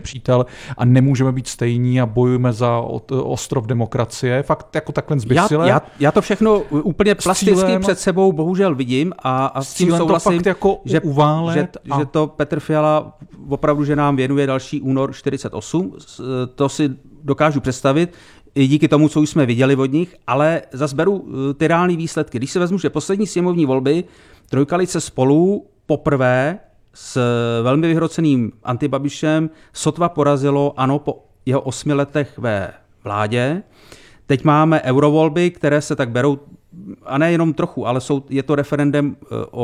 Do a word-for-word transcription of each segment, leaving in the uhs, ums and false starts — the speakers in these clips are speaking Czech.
nepřítel a nemůžeme být stejní a bojujeme za ostrov demokracie. Fakt jako takhle zbysile. Já, já, já to všechno úplně plasticky cílem, před sebou bohužel vidím a, a s tím souhlasím, to jako že, že, a... že to Petr Fiala opravdu, že nám věnuje další únor čtyřicet osm. To si dokážu představit i díky tomu, co už jsme viděli od nich, ale zase beru ty reální výsledky. Když se vezmu, že poslední sněmovní volby Trojkoalice Spolu poprvé s velmi vyhroceným Antibabišem sotva porazilo ANO po jeho osmi letech ve vládě. Teď máme eurovolby, které se tak berou, a ne jenom trochu, ale jsou, je to referendum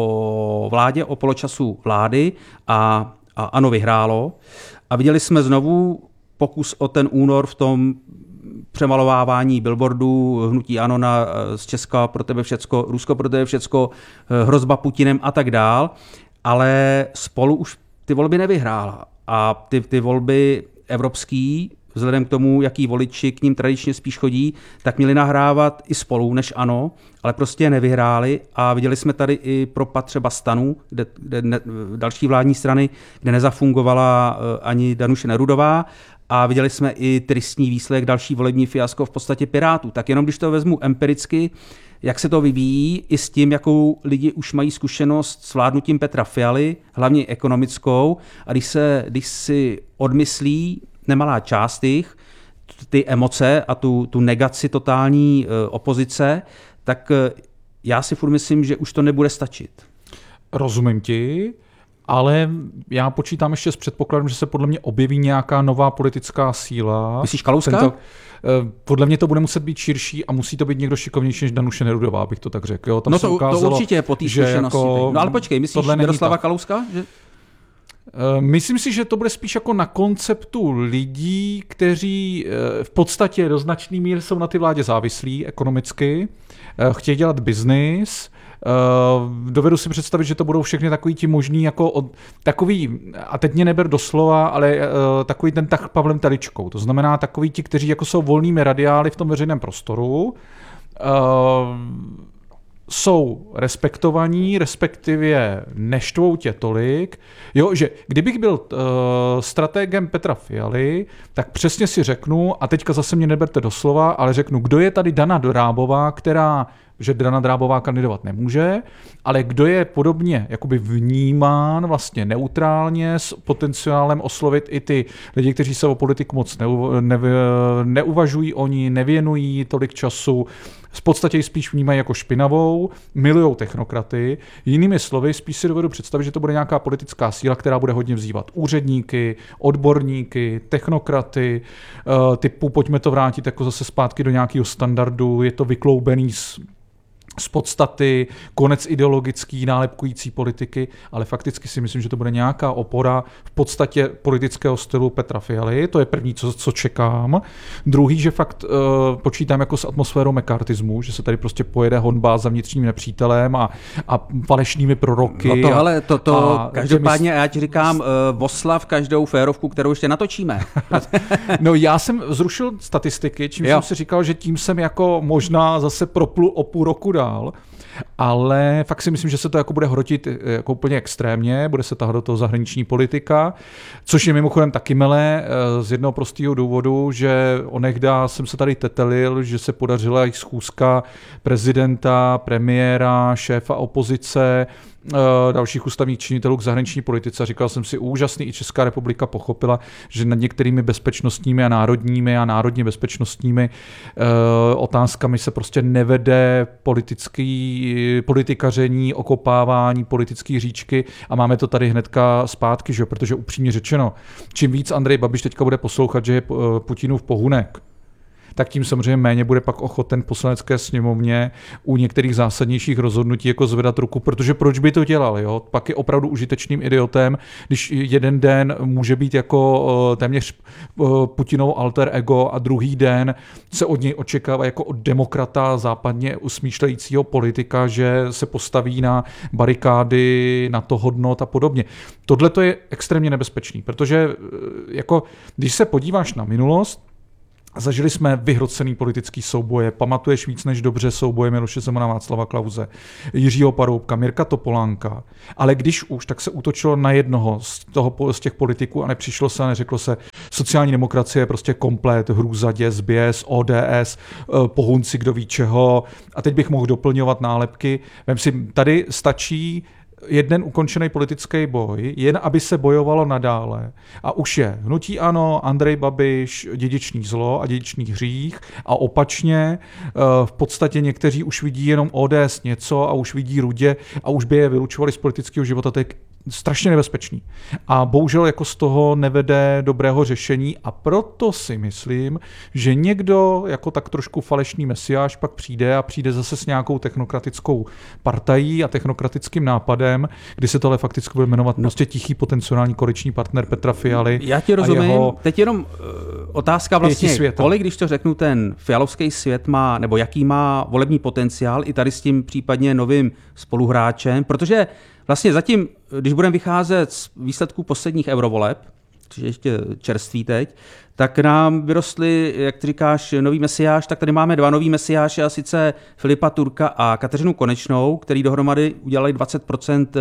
o vládě, o poločasu vlády a, a ANO vyhrálo. A viděli jsme znovu pokus o ten únor v tom přemalovávání billboardů, hnutí ANO na, z Česka pro tebe všecko, Rusko pro tebe všecko, hrozba Putinem a tak dál, ale Spolu už ty volby nevyhrála. A ty, ty volby evropský, vzhledem k tomu, jaký voliči k ním tradičně spíš chodí, tak měli nahrávat i Spolu než ANO, ale prostě je nevyhráli a viděli jsme tady i propad třeba STANu, kde, kde ne, další vládní strany, kde nezafungovala ani Danuše Nerudová, a viděli jsme i tristní výsledek, další volební fiasko v podstatě Pirátů. Tak jenom když to vezmu empiricky, jak se to vyvíjí, i s tím, jakou lidi už mají zkušenost s vládnutím Petra Fialy, hlavně ekonomickou, a když, se, když si odmyslí nemalá část jich, ty emoce a tu, tu negaci totální e, opozice, tak e, já si furt myslím, že už to nebude stačit. Rozumím ti. Ale já počítám ještě s předpokladem, že se podle mě objeví nějaká nová politická síla. Myslíš Kalouska? Tento, podle mě to bude muset být širší a musí to být někdo šikovnější než Danuše Nerudová, bych to tak řekl. Jo, tam no se to, ukázalo, to určitě je po té zkušenosti. Jako, no ale počkej, myslíš Miroslava Kalouska? Že... Myslím si, že to bude spíš jako na konceptu lidí, kteří v podstatě do značné míry jsou na ty vládě závislí ekonomicky, chtějí dělat biznis. Uh, dovedu si představit, že to budou všechny takový ti možný, jako od, takový, a teď mě neber doslova, ale uh, takový ten tah Pavlem Teličkou. To znamená takový ti, kteří jako jsou volnými radiály v tom veřejném prostoru, uh, jsou respektovaní, respektive neštvou tě tolik, jo, že kdybych byl uh, strategem Petra Fialy, tak přesně si řeknu, a teďka zase mě neberte doslova, ale řeknu, kdo je tady Dana Drábová, která že Dana Drábová kandidovat nemůže, ale kdo je podobně jakoby vnímán vlastně neutrálně s potenciálem oslovit i ty lidi, kteří se o politiku moc neu, ne, neuvažují oni, nevěnují tolik času, v podstatě ji spíš vnímají jako špinavou, milujou technokraty. Jinými slovy, spíš si dovedu představit, že to bude nějaká politická síla, která bude hodně vzývat úředníky, odborníky, technokraty, typu pojďme to vrátit jako zase zpátky do nějakého standardu, je to vykloubený z z podstaty, konec ideologický, nálepkující politiky, ale fakticky si myslím, že to bude nějaká opora v podstatě politického stylu Petra Fialy. To je první, co, co čekám. Druhý, že fakt uh, počítám jako s atmosférou mekartismu, že se tady prostě pojede honba za vnitřním nepřítelem a, a falešnými proroky. No to, hele, to, to a, každopádně, já ti říkám, uh, oslav každou férovku, kterou ještě natočíme. No já jsem zrušil statistiky, čím jo. jsem si říkal, že tím jsem jako možná zase proplu o půl roku dál, ale fakt si myslím, že se to jako bude hrotit jako úplně extrémně, bude se tahat do toho zahraniční politika, což je mimochodem taky milé z jednoho prostého důvodu, že onehda jsem se tady tetelil, že se podařila i schůzka prezidenta, premiéra, šéfa opozice, dalších ústavních činitelů k zahraniční politice. Říkal jsem si, úžasný, i Česká republika pochopila, že nad některými bezpečnostními a národními a národně bezpečnostními uh, otázkami se prostě nevede politický, politikaření, okopávání, politické říčky a máme to tady hnedka zpátky, že? Protože upřímně řečeno, čím víc Andrej Babiš teďka bude poslouchat, že je Putinův pohunek, tak tím samozřejmě méně bude pak ochoten poslanecké sněmovně u některých zásadnějších rozhodnutí jako zvedat ruku, protože proč by to dělal, jo? Pak je opravdu užitečným idiotem, když jeden den může být jako téměř Putinov alter ego a druhý den se od něj očekává jako od demokrata západně usmýšlejícího politika, že se postaví na barikády, na to hodnot a podobně. Tohle to je extrémně nebezpečný, protože jako když se podíváš na minulost, zažili jsme vyhrocený politický souboje, pamatuješ víc než dobře souboje Miloše Zemana, Václava Klause, Jiřího Paroubka, Mirka Topolánka, ale když už, tak se útočilo na jednoho z, toho, z těch politiků a nepřišlo se a neřeklo se, sociální demokracie je prostě komplet, hrůza, děs, běs, O D S, pohunci, kdo ví čeho. A teď bych mohl doplňovat nálepky. Vem si, tady stačí jeden ukončený politický boj, jen aby se bojovalo nadále. A už je hnutí ANO, Andrej Babiš, dědičný zlo a dědičný hřích a opačně v podstatě někteří už vidí jenom O D S něco a už vidí Rudě a už by je vylučovali z politického života. To je strašně nebezpečný. A bohužel jako z toho nevede dobrého řešení a proto si myslím, že někdo jako tak trošku falešný mesiáš pak přijde a přijde zase s nějakou technokratickou partají a technokratickým nápadem, kdy se tohle fakticky bude jmenovat no. prostě tichý potenciální koaliční partner Petra Fialy. Já ti rozumím. Jeho... Teď jenom uh, otázka vlastně, kolik, když to řeknu, ten fialovský svět má, nebo jaký má volební potenciál i tady s tím případně novým spoluhráčem, protože vlastně zatím, když budeme vycházet z výsledků posledních eurovoleb, což je ještě čerství teď, tak nám vyrostly, jak ty říkáš, nový mesiáš, tak tady máme dva nový mesiáše, a sice Filipa Turka a Kateřinu Konečnou, který dohromady udělali dvacet procent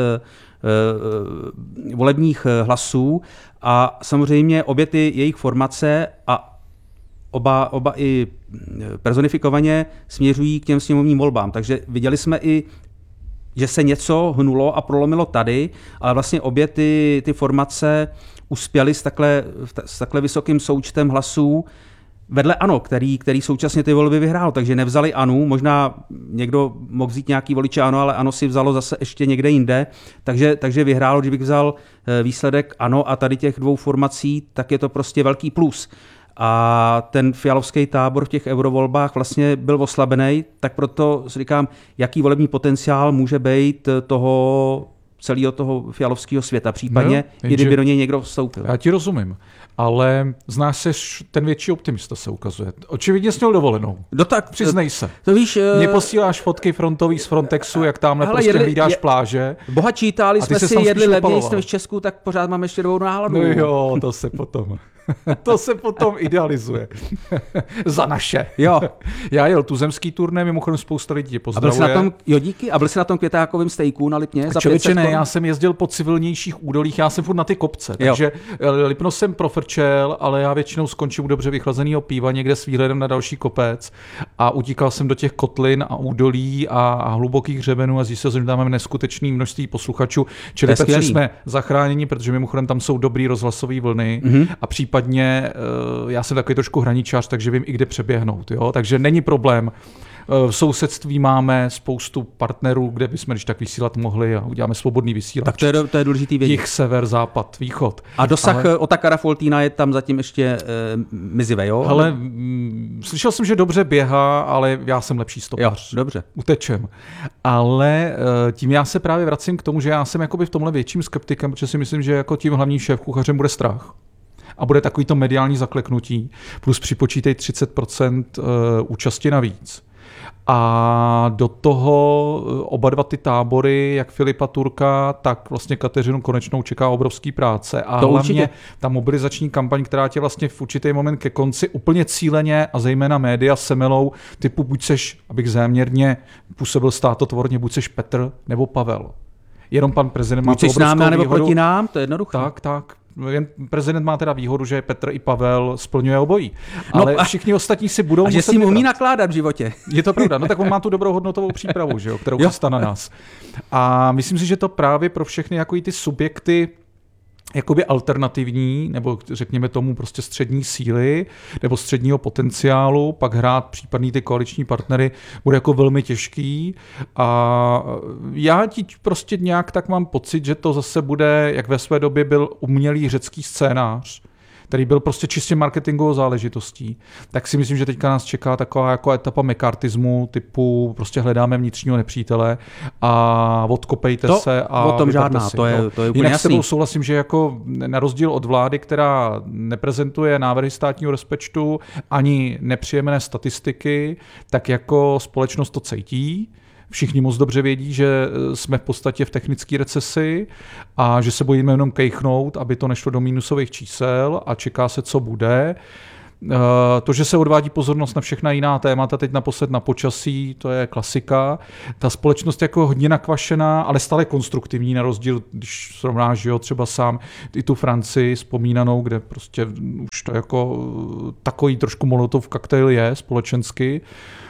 volebních hlasů a samozřejmě obě ty jejich formace a oba, oba i personifikovaně směřují k těm sněmovním volbám. Takže viděli jsme i že se něco hnulo a prolomilo tady, ale vlastně obě ty, ty formace uspěly s takhle, s takhle vysokým součtem hlasů vedle ANO, který, který současně ty volby vyhrál, takže nevzali ANO, možná někdo mohl vzít nějaký voliče ANO, ale ANO si vzalo zase ještě někde jinde, takže, takže vyhrálo, kdybych vzal výsledek ANO a tady těch dvou formací, tak je to prostě velký plus. A ten fialovský tábor v těch eurovolbách vlastně byl oslabený, tak proto si říkám, jaký volební potenciál může být toho celého toho fialovského světa, případně, no, i kdyby do něj někdo vstoupil. Já ti rozumím, ale znáš se, ten větší optimista se ukazuje. Očividně jsi měl dovolenou. No tak, přiznej se. To víš, Mně posíláš fotky frontový z Frontexu, jak tamhle hele, prostě hlídáš je, pláže. Bohatší Itáli jsme si jedli levněji než v Česku, tak pořád máme ještě dobrou náladu. No jo, to se potom... To se potom idealizuje. Za naše. Jo. Já jel tuzemský turné, mimochodem spousta lidí pozdravuje. A byl jsi na tom, jo díky, a byl jsi na tom květákovém stejku na Lipně? Za Člověče ne, já jsem jezdil po civilnějších údolích, já jsem furt na ty kopce, jo. Takže Lipno jsem profrčel, ale já většinou skončím u dobře vychlazeného piva někde s výhledem na další kopec a utíkal jsem do těch kotlin a údolí a, a hlubokých hřebenů a zjistil jsem, že tam máme neskutečné množství posluchačů, čili Petře jsme zachráněni, protože mimochodem tam jsou dobrý rozhlasové vlny mm-hmm. a případně já jsem takový trošku hraničář, takže vím i kde přeběhnout. Jo? Takže není problém. V sousedství máme spoustu partnerů, kde bychom když tak vysílat mohli a uděláme svobodný vysílač. Tak to je, to je důležitý vědět. Jich, sever, západ, východ. A dosah ale... Otakara Foltýna je tam zatím ještě e, mizivý, jo? Ale m, slyšel jsem, že dobře běhá, ale já jsem lepší stopař. Jo, dobře. Utečem. Ale e, tím já se právě vracím k tomu, že já jsem jakoby v tomhle větším skeptikem, protože si myslím, že jako tím hlavním šéfkuchařem bude strach. A bude takový to mediální zakleknutí, plus připočítej třicet procent účasti navíc. A do toho oba dva ty tábory, jak Filipa Turka, tak vlastně Kateřinu Konečnou čeká obrovský práce. A to hlavně určitě. Ta mobilizační kampaň, která tě vlastně v určitý moment ke konci úplně cíleně a zejména média semelou, typu buď seš, abych záměrně působil státotvorně, buď seš Petr nebo Pavel. Jenom pan prezident má to obrovskou výhodu. Buď nebo proti nám, to je jednoduché. Tak, tak. Jen prezident má teda výhodu, že Petr i Pavel splňuje obojí. Ale no a všichni ostatní si budou a že si umí nakládat v životě. Je to pravda. No tak on má tu dobrou hodnotovou přípravu, že jo, kterou chystá na nás. A myslím si, že to právě pro všechny jako ty subjekty jakoby alternativní, nebo řekněme tomu prostě střední síly, nebo středního potenciálu, pak hrát případný ty koaliční partnery bude jako velmi těžký. A já ti prostě nějak tak mám pocit, že to zase bude, jak ve své době byl umělý řecký scénář, který byl prostě čistě marketingovou záležitostí, tak si myslím, že teďka nás čeká taková jako etapa mekartismu, typu prostě hledáme vnitřního nepřítele a odkopejte to, se a o tom žádná, si. to je, to je úplně Jinak jasný. s tebou souhlasím, že jako na rozdíl od vlády, která neprezentuje návrhy státního rozpočtu ani nepříjemné statistiky, tak jako společnost to cítí. Všichni moc dobře vědí, že jsme v podstatě v technické recesi a že se bojíme jenom kejchnout, aby to nešlo do minusových čísel a čeká se, co bude. To, že se odvádí pozornost na všechna jiná témata, teď naposled na počasí, to je klasika. Ta společnost je jako hodně nakvašená, ale stále konstruktivní, na rozdíl, když srovnáš, že jo, třeba sám i tu Francii vzpomínanou, kde prostě už to jako takový trošku molotov koktejl je společensky,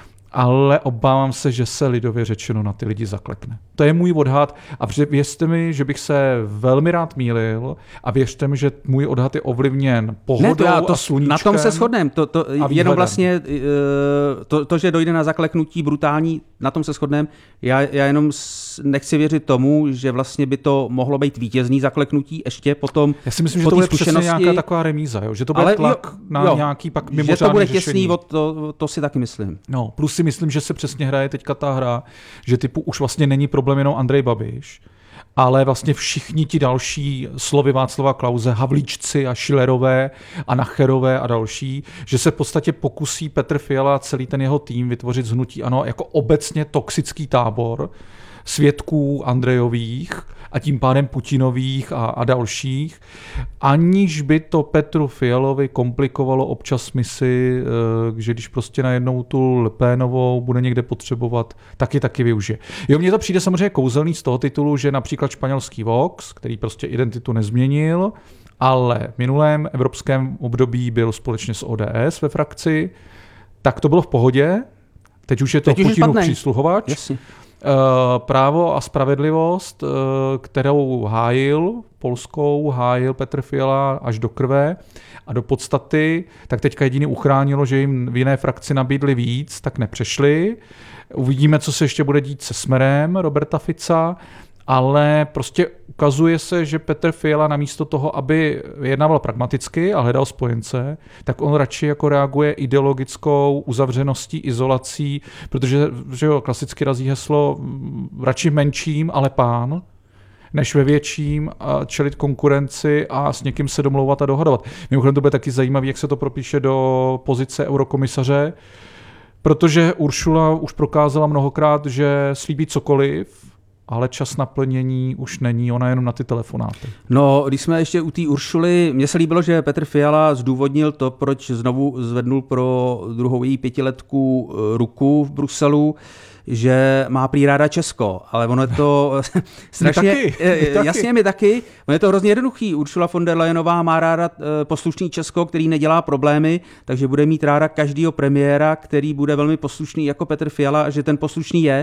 ale obávám se, že se lidově řečeno na ty lidi zaklekne. To je můj odhad a věřte mi, že bych se velmi rád mýlil a věřte mi, že můj odhad je ovlivněn pohodou ne, to já, to, a sluníčkem. Na tom se shodneme. To, to, jenom vlastně to, to, že dojde na zakleknutí brutální, na tom se shodneme. Já, já jenom nechci věřit tomu, že vlastně by to mohlo být vítězný zakleknutí ještě potom. Já si myslím, že to bude přesně nějaká taková remíza, jo? Že to bude ale tlak jo, na jo, nějaký pak mimořádný že to bude řešení. těsný, to, to si taky myslím. No, plus si myslím, že se přesně hraje teďka ta hra, že typu už vlastně není problém jenom Andrej Babiš, ale vlastně všichni ti další slovy Václava Klause, Havlíčci a Schillerové a Nacherové a další, že se v podstatě pokusí Petr Fiala a celý ten jeho tým vytvořit z hnutí ANO jako obecně toxický tábor svědků Andrejových a tím pádem Putinových a, a dalších, aniž by to Petru Fialovi komplikovalo občas misi, že když prostě najednou tu Le Penovou bude někde potřebovat, taky taky využije. Jo, mně to přijde samozřejmě kouzelný z toho titulu, že například španělský Vox, který prostě identitu nezměnil, ale v minulém evropském období byl společně s O D S ve frakci, tak to bylo v pohodě, teď už je to Putinův přísluhovač. Jasně. Právo a spravedlivost, kterou hájil, polskou hájil Petr Fiala až do krve a do podstaty, tak teďka jediný uchránilo, že jim v jiné frakci nabídli víc, tak nepřešli. Uvidíme, co se ještě bude dít se Smerem Roberta Fica, ale prostě ukazuje se, že Petr Fiala namísto toho, aby jednával pragmaticky a hledal spojence, tak on radši jako reaguje ideologickou uzavřeností, izolací, protože že jo, klasicky razí heslo radši menším, ale pán, než ve větším a čelit konkurenci a s někým se domlouvat a dohadovat. Mimochodem to bude taky zajímavé, jak se to propíše do pozice eurokomisaře, protože Uršula už prokázala mnohokrát, že slíbí cokoliv, ale čas naplnění už není, ona jenom na ty telefonáty. No, když jsme ještě u té Uršuly, mně se líbilo, že Petr Fiala zdůvodnil to, proč znovu zvednul pro druhou její pětiletku ruku v Bruselu, že má prý ráda Česko, ale ono je to strašně, taky, jasně mi taky, ono je to hrozně jednoduchý. Ursula von der Leyenová má ráda poslušný Česko, který nedělá problémy, takže bude mít ráda každýho premiéra, který bude velmi poslušný jako Petr Fiala, a že ten poslušný je,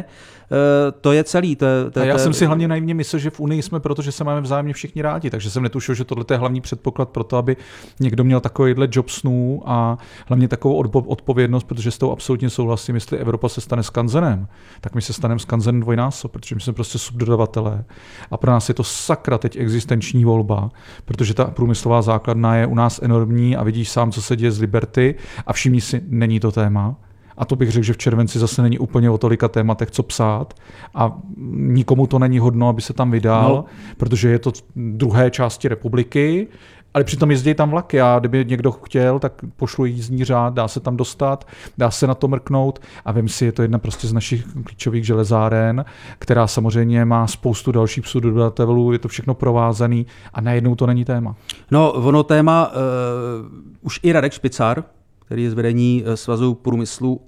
to je celý. To, to, a já to, jsem si hlavně naivně myslel, že v Unii jsme proto, že se máme vzájemně všichni rádi, takže jsem netušil, že tohle je hlavní předpoklad pro to, aby někdo měl takovýhle job snů a hlavně takovou odpovědnost, protože s tou absolutně souhlasím, jestli Evropa se stane skanzenem, tak my se staneme skanzenem dvojnásob, protože my jsme prostě subdodavatelé a pro nás je to sakra teď existenční volba, protože ta průmyslová základna je u nás enormní a vidíš sám, co se děje z Liberty a všimni si, není to téma. A to bych řekl, že v červenci zase není úplně o tolika tématech, co psát a nikomu to není hodno, aby se tam vydal, no. Protože je to druhé části republiky, ale přitom jezdí tam vlaky a kdyby někdo chtěl, tak pošlu jízdní řád, dá se tam dostat, dá se na to mrknout a vem si, je to jedna prostě z našich klíčových železáren, která samozřejmě má spoustu dalších subdodavatelů, je to všechno provázaný a najednou to není téma. No, ono téma, uh, už i Radek Špicar, který je z vedení Svazu průmyslu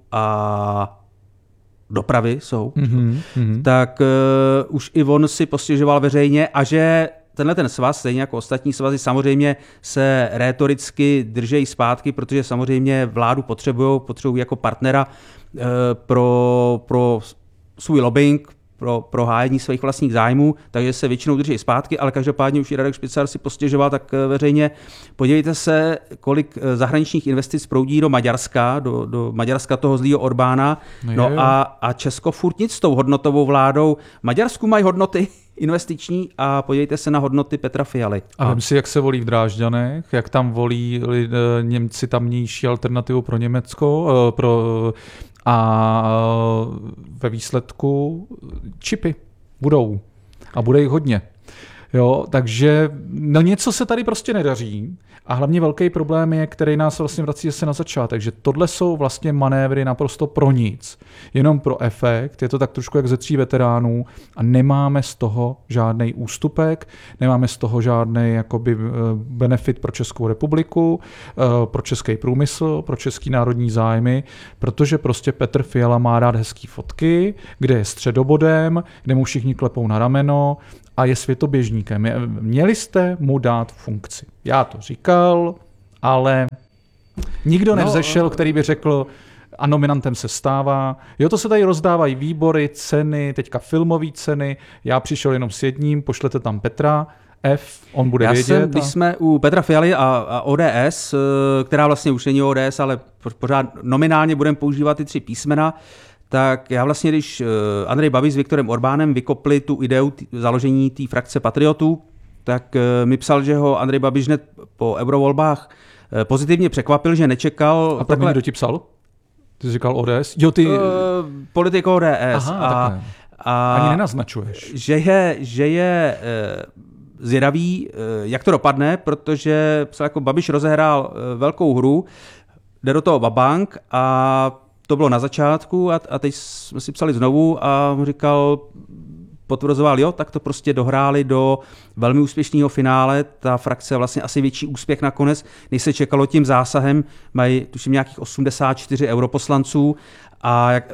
a dopravy jsou, mm-hmm. tak uh, už i on si postěžoval veřejně a že tenhle ten svaz, stejně jako ostatní svazy, samozřejmě se rétoricky držejí zpátky, protože samozřejmě vládu potřebují, potřebují jako partnera uh, pro, pro svůj lobbying, pro, pro hájení svých vlastních zájmů, takže se většinou drží zpátky, ale každopádně už i Radek Špicar si postěžoval tak veřejně. Podívejte se, kolik zahraničních investic proudí do Maďarska, do, do Maďarska toho zlýho Orbána, no, no a, a Česko furt nic s tou hodnotovou vládou. V Maďarsku mají hodnoty investiční a podívejte se na hodnoty Petra Fialy. A vím si, jak se volí v Drážďanech, jak tam volí Němci tamnější alternativu pro Německo, pro a ve výsledku čipy budou. A bude jich hodně. Jo, takže no něco se tady prostě nedaří a hlavně velký problém je, který nás vlastně vrací zase na začátek, že tohle jsou vlastně manévry naprosto pro nic, jenom pro efekt, je to tak trošku jak ze tří veteránů a nemáme z toho žádný ústupek, nemáme z toho žádný jakoby benefit pro Českou republiku, pro český průmysl, pro český národní zájmy, protože prostě Petr Fiala má rád hezký fotky, kde je středobodem, kde mu všichni klepou na rameno a je světoběžníkem. Měli jste mu dát funkci. Já to říkal, ale nikdo no, nevzešel, který by řekl, a nominantem se stává. Jo, to se tady rozdávají výbory, ceny, teďka filmové ceny. Já přišel jenom s jedním, pošlete tam Petra F, on bude Já vědět. Jsem, když a... jsme u Petra Fialy a, a O D S, která vlastně už není O D S, ale pořád nominálně budeme používat ty tři písmena, tak já vlastně, když Andrej Babiš s Viktorem Orbánem vykopli tu ideu tý, založení té frakce patriotů, tak mi psal, že ho Andrej Babiš hned po eurovolbách pozitivně překvapil, že nečekal... A takhle... kdo ti psal? Ty jsi říkal O D S? Jo, ty... Uh, politik O D S. Aha, a, a ani nenaznačuješ. Že je, že je uh, zvědavý, uh, jak to dopadne, protože psal, jako Babiš rozehrál uh, velkou hru, jde do toho babank a to bylo na začátku a, a teď jsme si psali znovu a on říkal, potvrzoval, jo, tak to prostě dohráli do velmi úspěšného finále. Ta frakce vlastně asi větší úspěch nakonec, než se čekalo tím zásahem. Mají, tuším, nějakých osmdesát čtyři europoslanců a jak,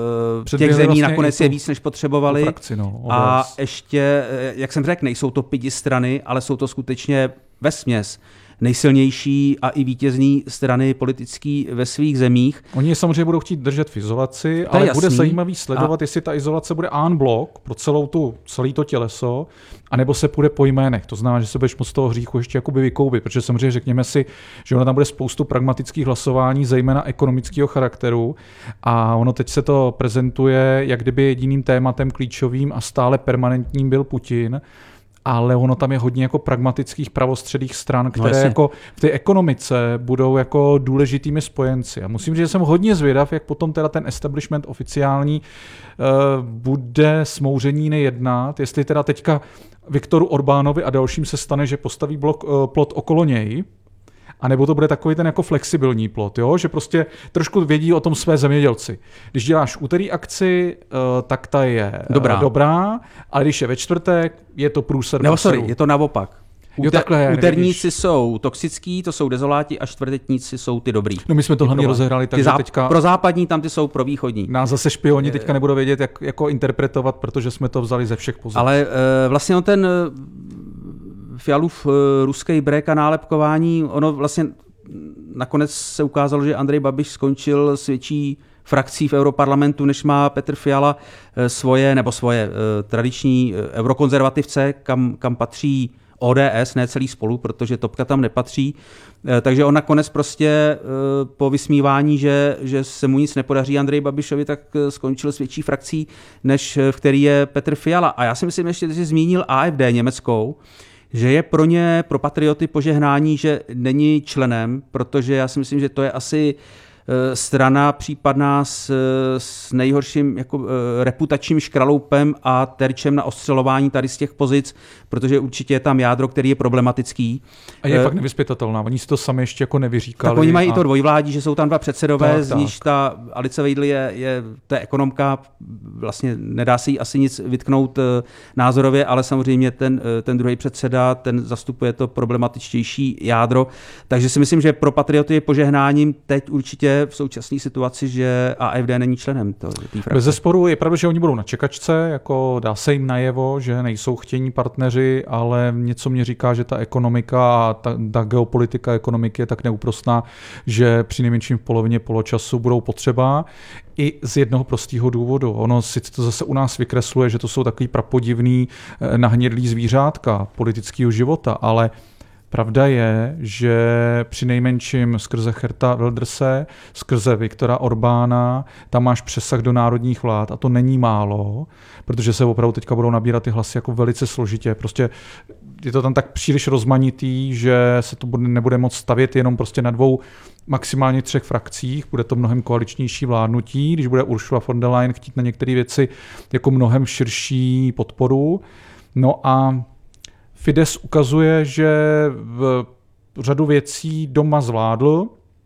e, těch zemí vlastně nakonec tu, je víc, než potřebovali. Frakci, no, a ještě, jak jsem řekl, nejsou to pidi strany, ale jsou to skutečně vesměs nejsilnější a i vítězní strany politický ve svých zemích. Oni je samozřejmě budou chtít držet v izolaci, ale jasný. Bude zajímavý sledovat, a... jestli ta izolace bude en bloc pro celou tu, celé to těleso, anebo se půjde po jménech. To znamená, že se budeš moc toho hříchu ještě jakoby vykoupit, protože samozřejmě řekněme si, že ono tam bude spoustu pragmatických hlasování, zejména ekonomického charakteru a ono teď se to prezentuje, jak kdyby jediným tématem klíčovým a stále permanentním byl Putin. Ale ono tam je hodně jako pragmatických pravostředých stran, které no jako v té ekonomice budou jako důležitými spojenci. A musím říct, že jsem hodně zvědav, jak potom teda ten establishment oficiální uh, bude s Mouřeníny jednat, jestli teda teďka Viktoru Orbánovi a dalším se stane, že postaví blok, uh, plot okolo něj, a nebo to bude takový ten jako flexibilní plot, jo? Že prostě trošku vědí o tom své zemědělci. Když děláš úterý akci, tak ta je dobrá, dobrá ale když je ve čtvrtek, je to průser. Nebo sorry, je to naopak. Jo, takhle, úterníci nevíš. Jsou toxický, to jsou dezoláti a čtvrtečníci jsou ty dobrý. No my jsme to hlavně rozehráli, takže záp- teďka... Pro západní tam ty jsou pro východní. Nás zase špioni teďka nebudou vědět, jak jako interpretovat, protože jsme to vzali ze všech pozic. Ale uh, vlastně on ten... Fialův ruský brek a nálepkování, ono vlastně nakonec se ukázalo, že Andrej Babiš skončil s větší frakcí v europarlamentu, než má Petr Fiala svoje, nebo svoje tradiční eurokonzervativce, kam, kam patří O D S, ne celý Spolu, protože Topka tam nepatří. Takže on nakonec prostě po vysmívání, že, že se mu nic nepodaří Andreji Babišovi, tak skončil s větší frakcí, než v který je Petr Fiala. A já si myslím, ještě, že jsi zmínil A F D německou, že je pro ně, pro patrioty požehnání, že není členem, protože já si myslím, že to je asi strana případná s, s nejhorším jako, reputačním škraloupem a terčem na ostřelování tady z těch pozic, protože určitě je tam jádro, který je problematický. A je uh, fakt nevyzpytatelná, oni si to sami ještě jako nevyříkali. Tak oni mají a... i to dvojvládí, že jsou tam dva předsedové, tak, z níž ta Alice Weidl je, je to je ekonomka, vlastně nedá si jí asi nic vytknout názorově, ale samozřejmě ten, ten druhý předseda, ten zastupuje to problematičtější jádro, takže si myslím, že pro patrioty je požehnáním teď určitě v současné situaci, že A F D není členem té frakce. Bez zesporu je pravda, že oni budou na čekačce, jako dá se jim najevo, že nejsou chtění partneři, ale něco mě říká, že ta ekonomika a ta, ta geopolitika ekonomiky je tak neúprosná, že při nejmenším v polovině poločasu budou potřeba i z jednoho prostého důvodu. Ono sice to zase u nás vykresluje, že to jsou takový prapodivný nahnědlý zvířátka politického života, ale pravda je, že při nejmenším skrze Geerta Wilderse, skrze Viktora Orbána, tam máš přesah do národních vlád a to není málo, protože se opravdu teďka budou nabírat ty hlasy jako velice složitě. Prostě je to tam tak příliš rozmanitý, že se to nebude moc stavět jenom prostě na dvou, maximálně třech frakcích, bude to mnohem koaličnější vládnutí, když bude Ursula von der Leyen chtít na některé věci jako mnohem širší podporu. No a Fidesz ukazuje, že v řadu věcí doma zvládl,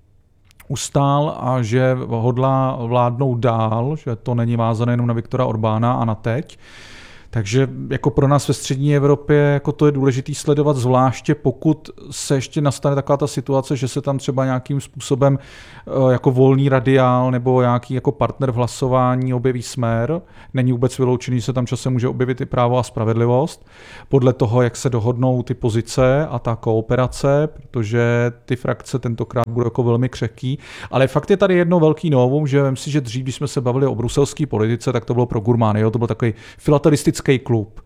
ustál a že hodlá vládnout dál, že to není vázané jenom na Viktora Orbána a na teď. Takže jako pro nás ve střední Evropě jako to je důležité sledovat, zvláště pokud se ještě nastane taková ta situace, že se tam třeba nějakým způsobem jako volný radiál nebo nějaký jako partner v hlasování objeví Smer. Není vůbec vyloučený, že se tam časem může objevit i Právo a spravedlivost. Podle toho, jak se dohodnou ty pozice a ta kooperace, protože ty frakce tentokrát budou jako velmi křehký. Ale fakt je tady jedno velký novum, že vem si, že dřív, když jsme se bavili o bruselské politice, tak to bylo pro gurmány, jo? To byl takový filatelistický klub.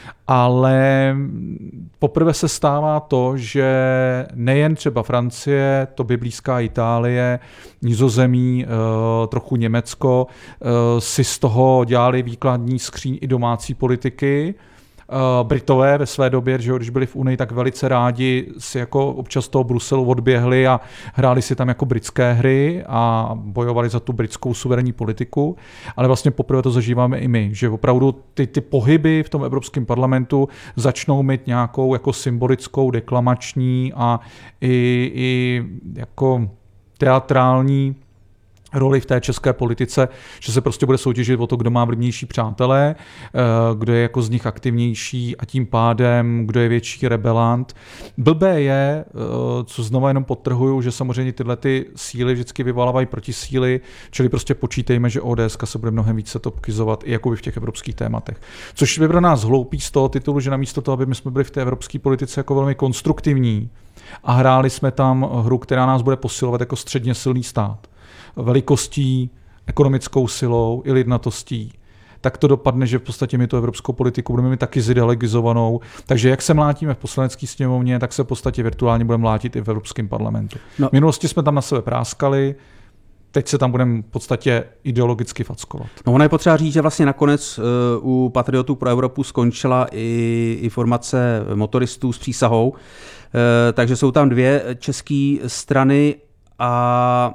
Ale poprvé se stává to, že nejen třeba Francie, to by blízká Itálie, Nizozemí, trochu Německo, si z toho dělali výkladní skříň i domácí politiky. Britové ve své době, že když byli v Unii, tak velice rádi si jako občas toho Bruselu odběhli a hráli si tam jako britské hry a bojovali za tu britskou suverénní politiku. Ale vlastně poprvé to zažíváme i my, že opravdu ty, ty pohyby v tom Evropském parlamentu začnou mít nějakou jako symbolickou, deklamační a i, i jako teatrální roli v té české politice, že se prostě bude soutěžit o to, kdo má vlivnější přátelé, kdo je jako z nich aktivnější a tím pádem, kdo je větší rebelant. Blbé je, co znovu jenom podtrhuju, že samozřejmě tyhle ty síly vždycky vyvolávají protisíly, čili prostě počítejme, že O D S se bude mnohem více topkizovat i jakoby v těch evropských tématech. Což by pro nás hloupý z toho titulu, že namísto toho, aby my jsme byli v té evropské politice jako velmi konstruktivní a hráli jsme tam hru, která nás bude posilovat jako středně silný stát, velikostí, ekonomickou silou i lidnatostí, tak to dopadne, že v podstatě my tu evropskou politiku budeme mít taky zideologizovanou. Takže jak se mlátíme v poslanecké sněmovně, tak se v podstatě virtuálně budeme mlátit i v Evropském parlamentu. No. V minulosti jsme tam na sebe práskali, teď se tam budeme v podstatě ideologicky fackovat. No ono je potřeba říct, že vlastně nakonec uh, u Patriotů pro Evropu skončila i, i formace motoristů s přísahou, uh, takže jsou tam dvě české strany a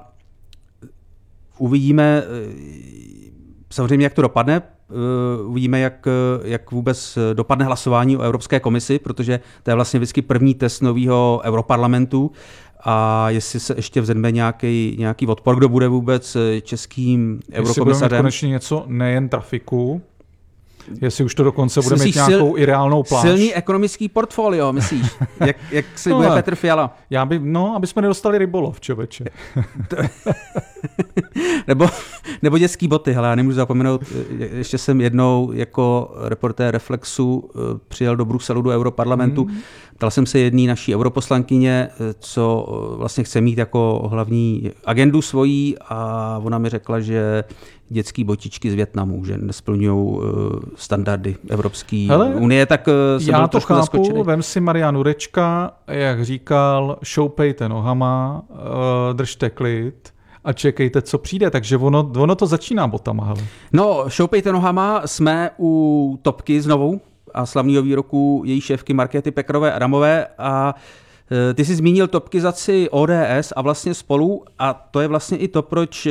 uvidíme samozřejmě, jak to dopadne. Uvidíme, jak, jak vůbec dopadne hlasování o Evropské komisi, protože to je vlastně vždycky první test nového europarlamentu a jestli se ještě vzedme nějaký, nějaký odpor, kdo bude vůbec českým eurokomisařem. Jestli budeme konečně něco, nejen trafiku, jestli už to dokonce bude mít nějakou sil, i reálnou pláž. Silný ekonomický portfolio, myslíš? Jak, jak si no, bude Petr Fiala? Já by, no, aby jsme nedostali rybolov, čověče. nebo, nebo dětský boty, hele, já nemůžu zapomenout, ještě jsem jednou jako reportér Reflexu přijel do Bruselu, do Europarlamentu, mm. Ptal jsem se jedné naší europoslankyně, co vlastně chce mít jako hlavní agendu svojí a ona mi řekla, že dětský botičky z Vietnamu, že nesplňují standardy Evropské unie, tak jsem já byl to trošku chápu, zaskočený. Vem si Marian Jurečka, jak říkal, šoupejte nohama, držte klid a čekejte, co přijde, takže ono, ono to začíná botama. Hele. No, šoupejte nohama, jsme u topky znovu a slavného výroku její šéfky Markéty Pekarové Adamové a ty jsi zmínil topkizaci O D S a vlastně Spolu a to je vlastně i to, proč,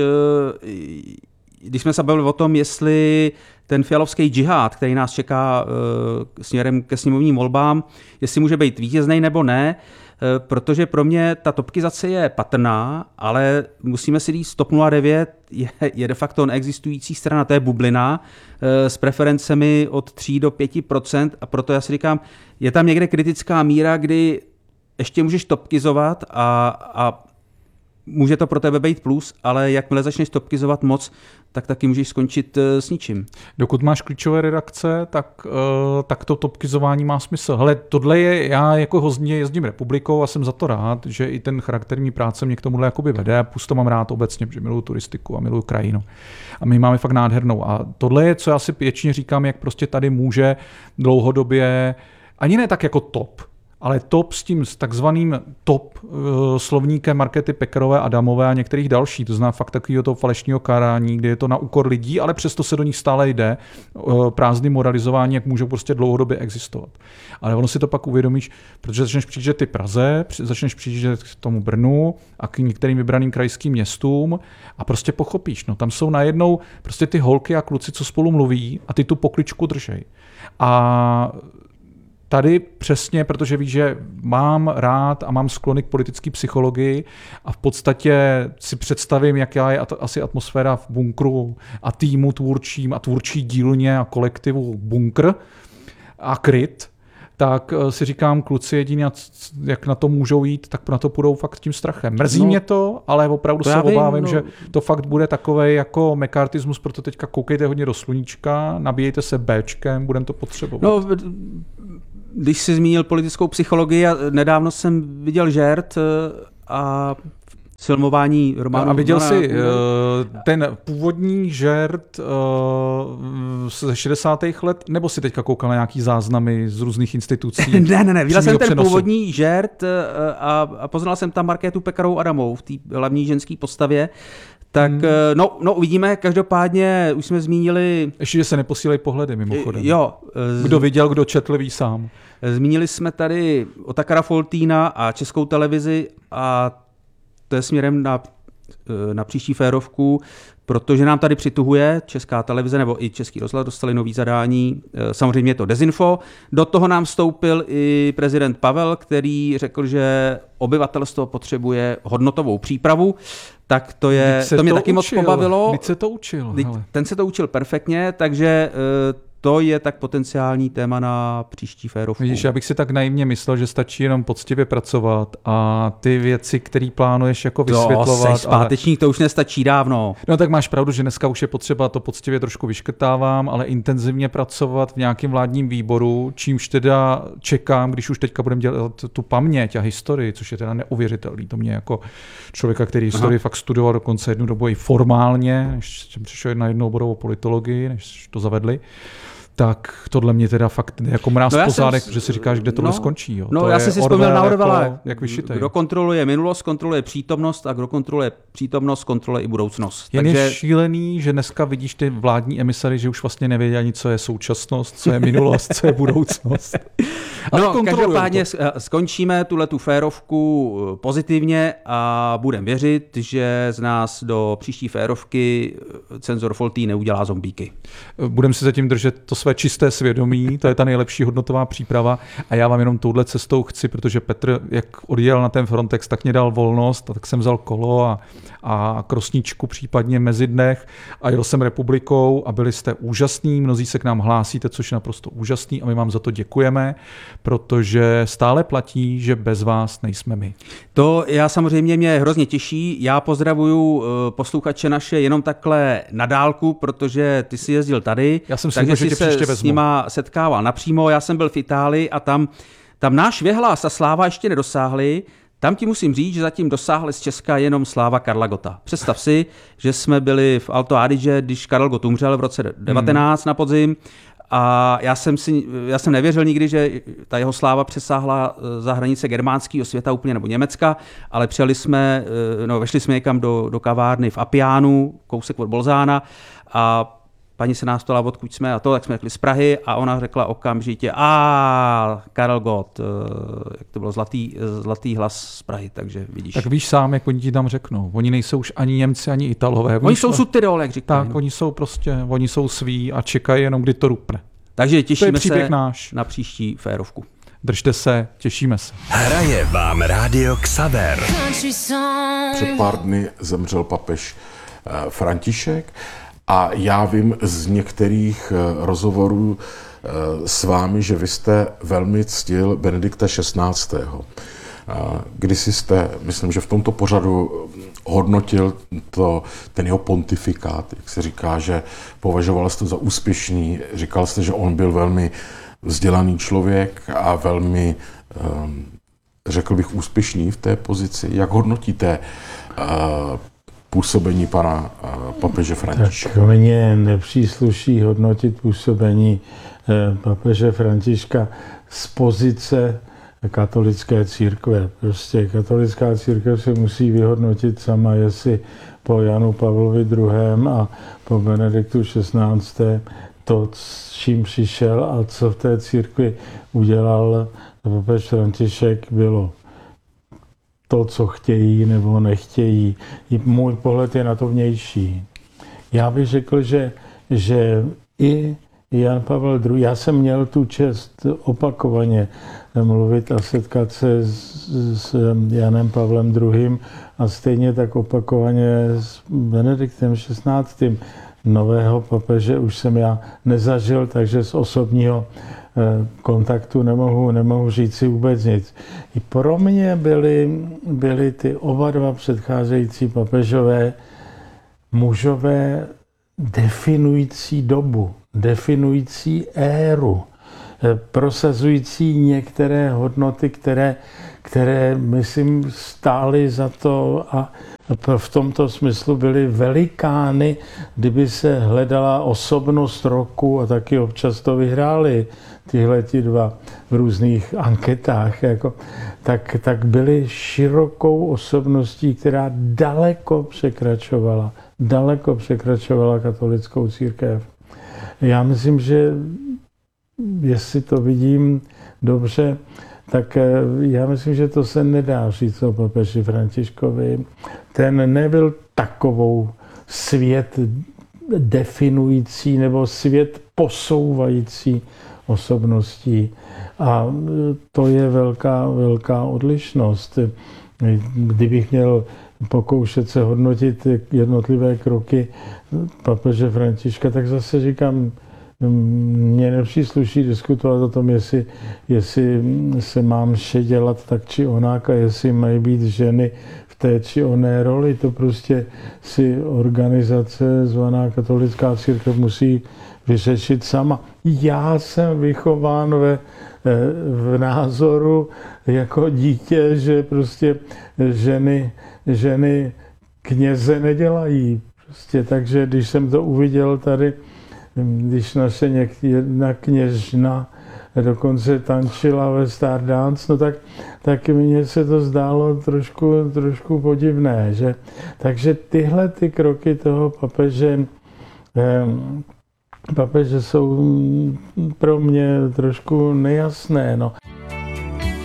když jsme se bavili o tom, jestli ten fialovský džihad, který nás čeká směrem ke sněmovním volbám, jestli může být vítěznej nebo ne, protože pro mě ta topkizace je patrná, ale musíme si říct, TOP nula devět je, je de facto neexistující strana, to je bublina s preferencemi od tři do pěti procent a proto já si říkám, je tam někde kritická míra, kdy ještě můžeš topkizovat a, a může to pro tebe být plus, ale jakmile začneš topkizovat moc, tak taky můžeš skončit s ničím. Dokud máš klíčové redakce, tak, tak to topkizování má smysl. Hele, tohle je, já jako hodně jezdím republikou a jsem za to rád, že i ten charakter mý práce mě k tomuhle jakoby vede. Plus to mám rád obecně, že miluju turistiku a miluju krajinu. A my máme fakt nádhernou. A tohle je, co já si většině říkám, jak prostě tady může dlouhodobě, ani ne tak jako top, ale top s tím s takzvaným top uh, slovníkem Markéty Pekarové Adamové a některých dalších, to znamená fakt takového toho falešního karání, kde je to na úkor lidí, ale přesto se do nich stále jde uh, prázdný moralizování, jak můžou prostě dlouhodobě existovat. Ale ono si to pak uvědomíš, protože začneš přijíždět ty Praze, začneš přijíždět k tomu Brnu a k některým vybraným krajským městům a prostě pochopíš, no tam jsou najednou prostě ty holky a kluci, co spolu mluví a ty tu pokličku držej. A tady přesně, protože víš, že mám rád a mám sklony k politické psychologii a v podstatě si představím, jaká je asi atmosféra v bunkru a týmu tvůrčím a tvůrčí dílně a kolektivu Bunkr a Kryt, tak si říkám, kluci jediný, jak na to můžou jít, tak na to půjdou fakt tím strachem. Mrzí no, mě to, ale opravdu to se obávím, no. že to fakt bude takové jako mekartismus, proto teďka koukejte hodně do sluníčka, nabíjejte se Bčkem, budeme to potřebovat. No, když jsi zmínil politickou psychologii, nedávno jsem viděl Žert a filmování románu. A viděl jsi uh, ten původní Žert uh, ze šedesátých let, nebo si teďka koukal na nějaký záznamy z různých institucí? ne, ne, ne, viděl jsem ten přenosu. původní Žert uh, a, a poznal jsem tam Markétu Pekarovou Adamovou v té hlavní ženské postavě. Tak hmm. no, no uvidíme, každopádně už jsme zmínili... Ještě, že se neposílej pohledy mimochodem. Jo. Kdo viděl, kdo četl, ví sám. Zmínili jsme tady Otakara Foltýna a Českou televizi a to je směrem na, na příští férovku, protože nám tady přituhuje Česká televize nebo i Český rozhlas dostali nový zadání, samozřejmě je to dezinfo. Do toho nám vstoupil i prezident Pavel, který řekl, že obyvatelstvo potřebuje hodnotovou přípravu, tak to je, to mě to taky učil, moc pobavilo. Teď se to učil. Ten se to učil perfektně, takže to je tak potenciální téma na příští férovku. Vidíš, já bych si tak naivně myslel, že stačí jenom poctivě pracovat a ty věci, které plánuješ jako vysvětlovat. To, zpátečník, ale... to už nestačí dávno. No tak máš pravdu, že dneska už je potřeba, to poctivě trošku vyškrtávám, ale intenzivně pracovat v nějakém vládním výboru, čímž teda čekám, když už teďka budeme dělat tu paměť a historii, což je teda neuvěřitelný. To mě jako člověka, který historii Aha. fakt studoval dokonce jednu dobu i formálně, než jsem přišel na jednou oborovou politologii, než to zavedli. Tak tohle mě teda fakt jako mráz no posádek, jsem, že si říkáš, kde tohle no, skončí. Jo. No to já jsem si vzpomněl na Orwella, jako, jak vyšitej. Kdo kontroluje minulost, kontroluje přítomnost a kdo kontroluje přítomnost, kontroluje i budoucnost. Jen Takže... je šílený, že dneska vidíš ty vládní emisary, že už vlastně nevědí ani, co je současnost, co je minulost, co je budoucnost. No, každopádně to. Skončíme tuhletu férovku pozitivně a budeme věřit, že z nás do příští férovky cenzor Foltý neudělá zombíky. Budeme si zatím držet to své čisté svědomí, to je ta nejlepší hodnotová příprava a já vám jenom touhle cestou chci, protože Petr, jak odjel na ten Frontex, tak mě dal volnost a tak jsem vzal kolo a, a krosničku případně mezi dnech a jel jsem republikou a byli jste úžasní, mnozí se k nám hlásíte, což je naprosto úžasný a my vám za to děkujeme, protože stále platí, že bez vás nejsme my. To já samozřejmě mě hrozně těší, já pozdravuju posluchače naše jenom takhle na dálku, protože ty jsi jezdil tady, já jsem si takže si se s nima setkával napřímo, já jsem byl v Itálii a tam, tam náš Věhlas a Sláva ještě nedosáhli, tam ti musím říct, že zatím dosáhli z Česka jenom Sláva Karla Gotta. Představ si, že jsme byli v Alto Adige, když Karel Gott umřel v roce devatenáct hmm. na podzim a já jsem, si, já jsem nevěřil nikdy, že ta jeho sláva přesáhla za hranice germánského světa úplně nebo Německa, ale přijeli jsme, no, vešli jsme někam do, do kavárny v Appiánu, kousek od Bolzána a paní se nás ptala, odkud jsme a to, tak jsme řekli z Prahy a ona řekla okamžitě, a Karel Gott, jak to bylo, zlatý, zlatý hlas z Prahy, takže vidíš. Tak víš sám, jak oni ti tam řeknou. Oni nejsou už ani Němci, ani Italové. Oni, oni jsou Südtirol, jak říkají. Tak, no. Oni jsou prostě, oni jsou sví a čekají jenom, kdy to rupne. Takže těšíme se náš. Na příští férovku. Držte se, těšíme se. Hraje vám Rádio Xaver. Před pár dny zemřel papež František. A já vím z některých rozhovorů s vámi, že vy jste velmi ctil Benedikta šestnáctého. Kdysi jste, myslím, že v tomto pořadu hodnotil to, ten jeho pontifikát, jak se říká, že považoval jste to za úspěšný. Říkal jste, že on byl velmi vzdělaný člověk a velmi, řekl bych, úspěšný v té pozici. Jak hodnotíte působení pana papeže Františka? Tak mně nepřísluší hodnotit působení papeže Františka z pozice katolické církve. Prostě katolická církev se musí vyhodnotit sama, jestli po Janu Pavlovi druhém. a po Benediktu šestnáctém. to, s čím přišel a co v té církvi udělal papež František, bylo to, co chtějí nebo nechtějí. I můj pohled je na to vnější. Já bych řekl, že, že i Jan Pavel druhý. Já jsem měl tu čest opakovaně mluvit a setkat se s, s Janem Pavlem druhým. a stejně tak opakovaně s Benediktem šestnáctým. Nového papeže už jsem já nezažil, takže z osobního kontaktu nemohu, nemohu říct si vůbec nic. I pro mě byly, byly ty oba dva předcházející papežové mužové definující dobu, definující éru, prosazující některé hodnoty, které, které myslím, stály za to a v tomto smyslu byly velikány, kdyby se hledala osobnost roku a taky občas to vyhráli tyhle ti dva v různých anketách, jako, tak, tak byly širokou osobností, která daleko překračovala, daleko překračovala katolickou církev. Já myslím, že jestli to vidím dobře, tak já myslím, že to se nedá říct o papeži Františkovi. Ten nebyl takovou svět definující nebo svět posouvající osobností. A to je velká, velká odlišnost. Kdybych měl pokoušet se hodnotit jednotlivé kroky papeže Františka, tak zase říkám, mně nepřísluší diskutovat o tom, jestli, jestli se mám vše dělat tak či onak a jestli mají být ženy v té či oné roli. To prostě si organizace zvaná katolická církev musí vyřešit sama. Já jsem vychován ve, v názoru jako dítě, že prostě ženy, ženy kněze nedělají. Prostě, takže když jsem to uviděl tady, když naše jedna kněžna dokonce tančila ve Stardance, no tak, tak mně se to zdálo trošku, trošku podivné. Že? Takže tyhle ty kroky toho papeže, eh, papeže jsou pro mě trošku nejasné. No.